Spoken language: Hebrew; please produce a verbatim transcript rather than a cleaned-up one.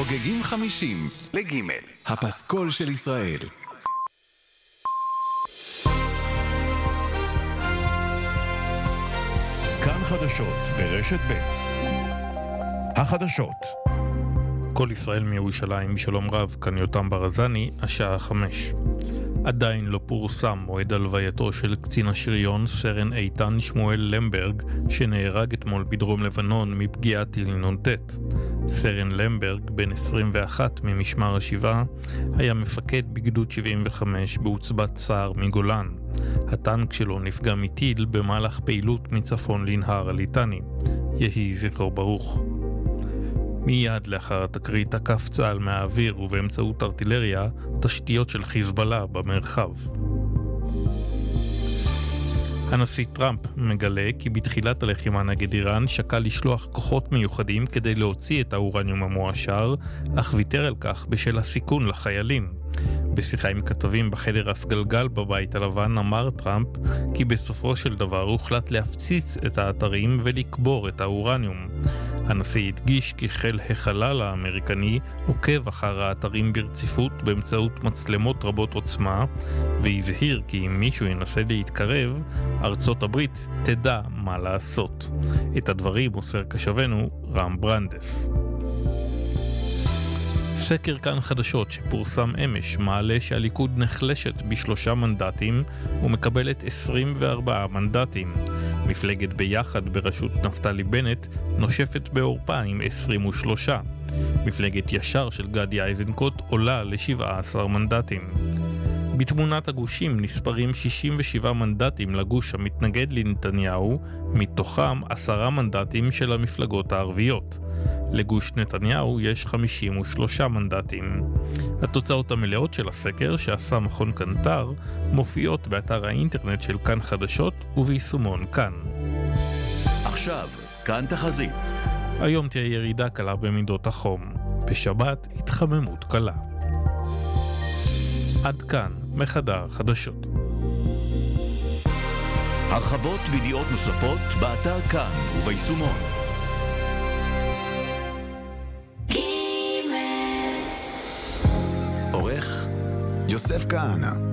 חוגגים חמישים לגימל, הפסקול של ישראל. כאן חדשות ברשת ב'. החדשות. כל ישראל מירושלים, שלום רב, כאן יותם ברזני, השעה חמש. עדיין לא פורסם מועד הלווייתו של קצין השריון סרן איתן שמואל למברג, שנהרג אתמול בדרום לבנון מפגיעת טיל נ"ט. סרן למברג, בן עשרים ואחת ממשמר השבעה, היה מפקד בגדוד שבעים וחמש בעוצבת סער מגולן. הטנק שלו נפגע מטיל במהלך פעילות מצפון לנהר הליטני. יהי זכרו ברוך. מיד לאחר התקרית תקף צה"ל מהאוויר ובאמצעות ארטילריה תשתיות של חיזבאללה במרחב. הנשיא טראמפ מגלה כי בתחילת הלחימה נגד איראן שקל לשלוח כוחות מיוחדים כדי להוציא את האורניום המועשר, אך ויתר על כך בשל הסיכון לחיילים. בשיחה עם כתבים בחדר הסגלגל בבית הלבן אמר טראמפ כי בסופו של דבר הוחלט להפציץ את האתרים ולקבור את האורניום. הנשיא הדגיש כי חיל החלל האמריקני עוקב אחר האתרים ברציפות באמצעות מצלמות רבות עוצמה, והזהיר כי אם מישהו ינסה להתקרב, ארצות הברית תדע מה לעשות. את הדברים מוסר קשבנו רם ברנדס. סקר כאן חדשות שפורסם אמש מעלה שהליכוד נחלשת בשלושה מנדטים ומקבלת עשרים וארבעה מנדטים. מפלגת ביחד בראשות נפתלי בנט נושפת בעורפה עם עשרים ושלושה. מפלגת ישר של גדי איזנקוט עולה ל-שבעה עשר מנדטים. בתמונת הגושים נספרים שישים ושבעה מנדטים לגוש המתנגד לנתניהו, מתוכם עשרה מנדטים של המפלגות הערביות. לגוש נתניהו יש חמישים ושלושה מנדטים. התוצאות המלאות של הסקר שעשה מכון קנטר מופיעות באתר האינטרנט של כאן חדשות וביישומון כאן. עכשיו, כאן תחזית. היום תהיה ירידה קלה במידות החום. בשבת התחממות קלה. עד כאן מחדר חדשות. הרחבות וידיעות נוספות באתר כאן וביישומון. עורך יוסף כהנא.